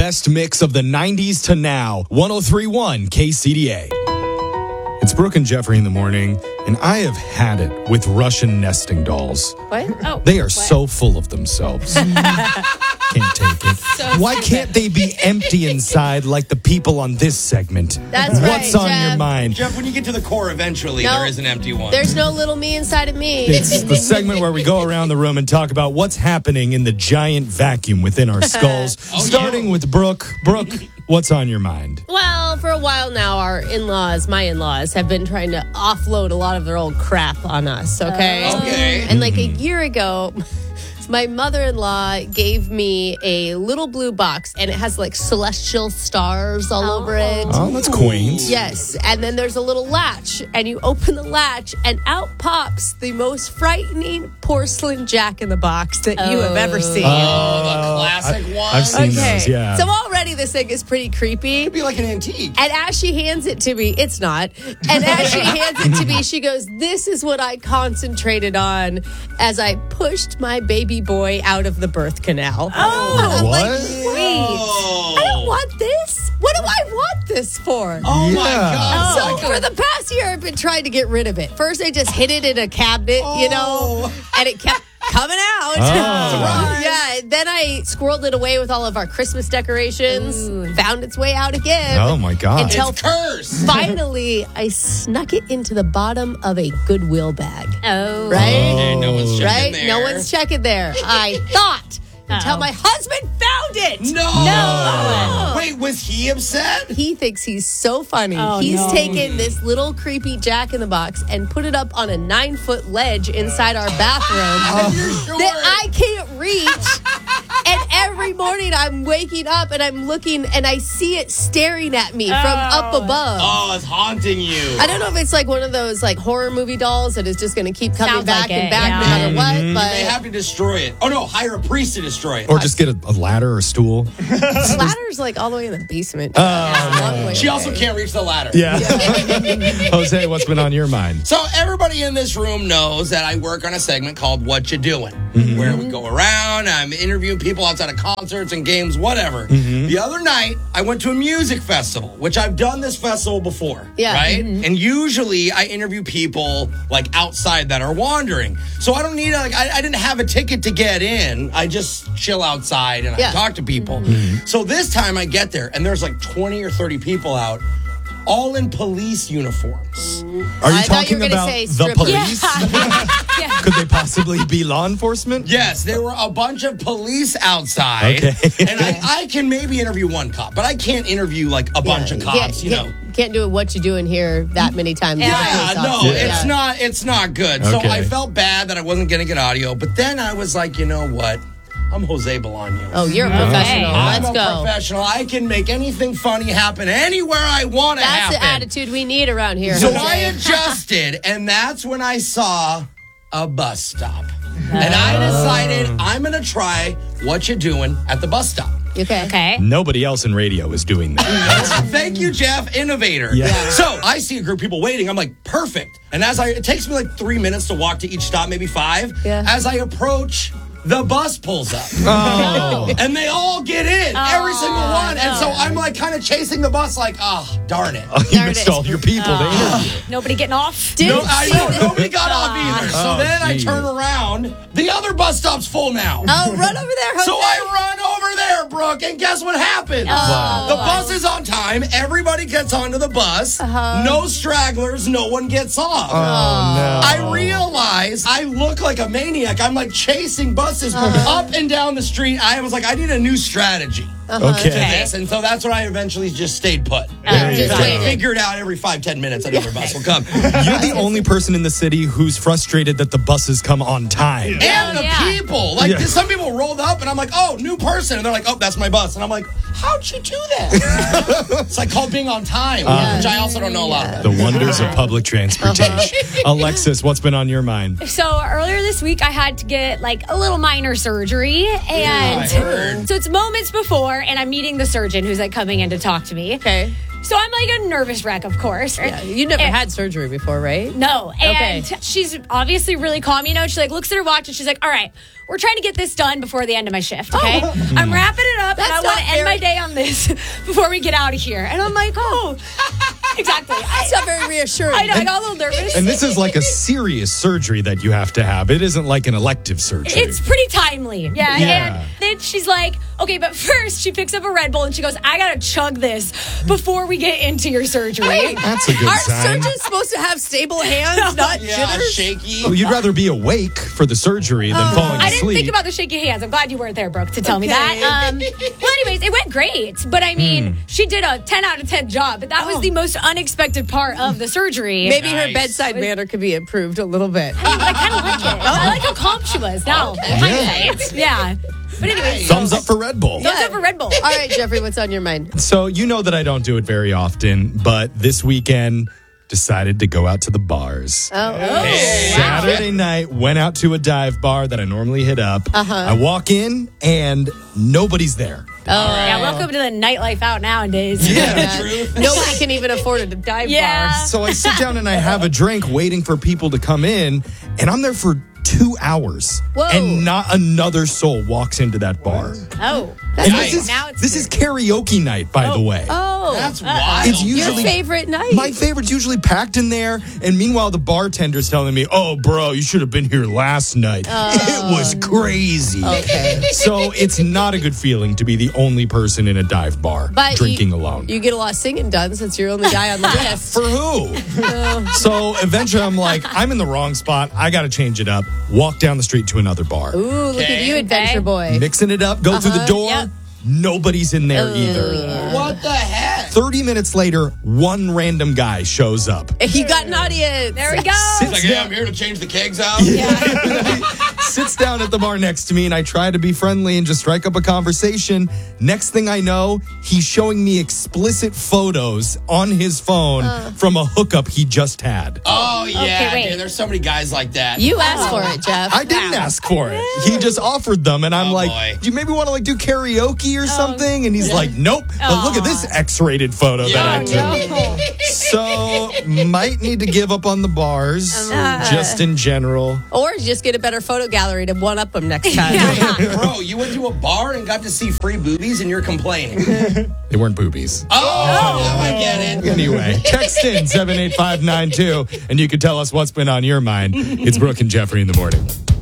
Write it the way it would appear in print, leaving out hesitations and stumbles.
best mix of the 90s to now. 103.1 KCDA. It's Brooke and Jeffrey in the morning, and I have had it with Russian nesting dolls. What? Oh, They are so full of themselves. Can't take it. Why can't they be empty inside like the people on this segment? That's What's right, on your Jeff. mind? Jeff, when you get to the core, eventually No. there is an empty one. There's no little me inside of me. It's the segment where we go around the room and talk about what's happening in the giant vacuum within our skulls. Starting with Brooke. Brooke, what's on your mind? Well, for a while now, my in-laws, have been trying to offload a lot of their old crap on us, okay? Okay. And like a year ago, my mother-in-law gave me a little blue box, and it has like celestial stars all over it. Oh, that's quaint. Yes, and then there's a little latch, and you open the latch, and out pops the most frightening porcelain Jack-in-the-Box that you have ever seen. Oh, the classic one. I've seen those, yeah. So already this thing is pretty creepy. It'd be like an antique. And as she hands it to me, it's not. And as she hands it to me, she goes, "This is what I concentrated on as I pushed my baby boy out of the birth canal." Oh, And I'm like, what? wait, I don't want this. What do I want this for? Oh my Yeah. God. So for the past year, I've been trying to get rid of it. First, I just hid it in a cabinet, and it kept coming out. Oh. Yeah, then I squirreled it away with all of our Christmas decorations. Found its way out again. Oh, my God. Until It's cursed. finally, I snuck it into the bottom of a Goodwill bag. Oh. Right? And no one's checking Right? there. No one's checking there. I thought until my husband found it. No. Wait, was he upset? He thinks he's so funny. Oh, He's no. taken this little creepy Jack-in-the-Box and put it up on a 9-foot ledge inside our bathroom Sure. that I can't reach. And every morning I'm waking up and I'm looking and I see it staring at me from up above. Oh, it's haunting you. I don't know if it's like one of those like horror movie dolls that is just going to keep coming Sounds back like and it, back yeah. no matter what. But They have to destroy it. Oh no, hire a priest to destroy it. Or just get a ladder or stool. the ladder's like all the way in the basement. Oh, It's a long way She away. also can't reach the ladder. Yeah. Jose, what's been on your mind? So everybody in this room knows that I work on a segment called What You Doing, where we go around, I'm interviewing people outside of concerts and games, whatever. The other night, I went to a music festival, which I've done this festival before, Yeah. right? And usually I interview people like outside that are wandering. So I don't need I didn't have a ticket to get in. I just chill outside and I Yeah. talk to people. So this time I get there and there's like 20 or 30 people out, all in police uniforms. Are you I thought you talking were gonna about say the strippers. police? Could they possibly be law enforcement? Yes, there were a bunch of police outside. Okay. And I can maybe interview one cop, but I can't interview like a bunch of cops, Can't do what you doing here that many times. as a Yeah, police no, officer. it's not good. So Okay. I felt bad that I wasn't going to get audio, but then I was like, you know what? I'm Jose Bolaños. Oh, you're a professional. I'm Let's a go. professional. I can make anything funny happen anywhere I want to That's happen. the attitude we need around here. So Jose. I adjusted, and that's when I saw a bus stop. And I decided I'm going to try What You Doing at the bus stop. Okay. Okay. Nobody else in radio is doing that. Thank you, Jeff, innovator. Yeah. So I see a group of people waiting. I'm like, perfect. And it takes me like 3 minutes to walk to each stop, maybe 5. Yeah. As I approach, the bus pulls up. Oh. And they all get in, every single one. And so I'm like kind of chasing the bus like, oh, darn it. You Darn missed it. all your people to interview. Nobody getting off? No, I know, nobody got off either. So Oh, then I gee. turn around. The other bus stop's full now. Oh, run over there, Jose. So I run over there, Brooke, and guess what happens? The bus is on time. Everybody gets onto the bus. No stragglers. No one gets off. Oh, no. I realize I look like a maniac. I'm like chasing buses up and down the street. I was like, I need a new strategy to Okay. this. And so that's when I eventually just stayed put. There you just go. waited. I figured out every 5-10 minutes another bus will come. You're the only person in the city who's frustrated that the buses come on time. And the yeah. people. Like, Yeah. some people rolled up, and I'm like, oh, new person. And they're like, oh, that's my bus. And I'm like, how'd you do that? It's like called being on time, which I also don't know a lot about. The wonders of public transportation. Alexis, what's been on your mind? So earlier this week, I had to get like a little minor surgery, and I heard. so it's moments before, and I'm meeting the surgeon who's like coming in to talk to me. Okay. So I'm like a nervous wreck, of course. Yeah, you never And- had surgery before, right? No. And Okay. she's obviously really calm. You know, she like looks at her watch and she's like, all right, we're trying to get this done before the end of my shift, okay? I'm wrapping it up. That's and I want to end my day on this before we get out of here. And I'm like, oh, exactly. It's not very reassuring. I know, I got a little nervous. And this is like a serious surgery that you have to have. It isn't like an elective surgery. It's pretty timely. Yeah. Yeah. And then she's like, okay, but first she picks up a Red Bull and she goes, I got to chug this before we get into your surgery. That's a good Are sign. surgeons supposed to have stable hands, not Yeah, jitters? shaky. Oh, you'd rather be awake for the surgery than falling I didn't asleep. think about the shaky hands. I'm glad you weren't there, Brooke, to tell me Okay. that. Well, anyways, it went great. But I mean, she did a 10 out of 10 job. But that was the most unexpected part of the surgery. Maybe her Nice. bedside manner could be improved a little bit. I kind of like it. I like how calm she was. Now, hindsight. Yeah. But anyways, Thumbs up for Red Bull. thumbs up for Red Bull. All right, Jeffrey, what's on your mind? So you know that I don't do it very often, but this weekend decided to go out to the bars. Saturday night, went out to a dive bar that I normally hit up. I walk in and nobody's there. Yeah, welcome to the nightlife out nowadays. Yeah. Nobody can even afford a dive Yeah. bar. So I sit down and I have a drink waiting for people to come in, and I'm there for 2 hours. Whoa. And not another soul walks into that bar. Oh. And Nice. Now it's this is karaoke night, by the way. Oh, That's wild. It's your usually favorite night. my favorite's usually packed in there, and meanwhile the bartender's telling me, "Oh, bro, you should have been here last night. It was crazy." Okay. So it's not a good feeling to be the only person in a dive bar But drinking alone. You get a lot of singing done since you're the only guy on the list. For who? So eventually I'm like, I'm in the wrong spot. I got to change it up. Walk down the street to another bar. Ooh, look at you, adventure boy. Mixing it up, go through the door. Yep. Nobody's in there either. What the heck? 30 minutes later, one random guy shows up. You got an audience. There we go. It's like, hey, I'm here to change the kegs out. Sits down at the bar next to me, and I try to be friendly and just strike up a conversation. Next thing I know, he's showing me explicit photos on his phone from a hookup he just had. Oh, yeah, Okay, wait. dude. There's so many guys like that. You asked for it, Jeff. I didn't ask for it. He just offered them, and I'm Oh, like, boy. do you maybe want to do karaoke or something? And he's like, nope. But look at this X-rated photo that I took. So might need to give up on the bars, just in general. Or just get a better photo gallery to one up them next time. Bro, you went to a bar and got to see free boobies and you're complaining. They weren't boobies. Oh, now I get it. Anyway, text in 78592, and you can tell us what's been on your mind. It's Brooke and Jeffrey in the morning.